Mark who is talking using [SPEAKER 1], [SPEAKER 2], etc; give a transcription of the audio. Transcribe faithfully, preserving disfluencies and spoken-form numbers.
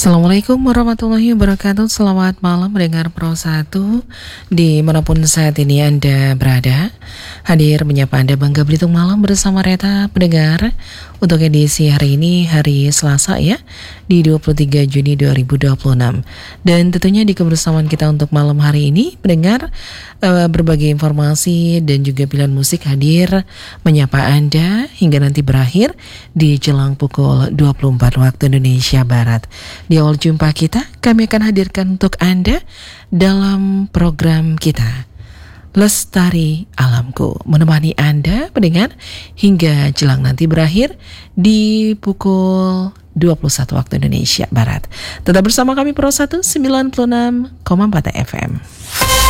[SPEAKER 1] Assalamualaikum warahmatullahi wabarakatuh. Selamat malam mendengar Pro satu dimanapun saat ini Anda berada. Hadir menyapa Anda Bangga Belitung Malam bersama Reta pendengar. Untuk edisi hari ini, hari Selasa ya, di dua puluh tiga Juni dua ribu dua puluh enam. Dan tentunya di kebersamaan kita untuk malam hari ini, pendengar, uh, berbagai informasi dan juga pilihan musik hadir menyapa Anda hingga nanti berakhir di jelang pukul dua puluh empat waktu Indonesia Barat. Di awal jumpa kita, kami akan hadirkan untuk Anda dalam program kita Lestari Alamku, menemani Anda pendengar hingga jelang nanti berakhir di pukul dua puluh satu waktu Indonesia Barat. Tetap bersama kami Pro satu sembilan puluh enam koma empat F M.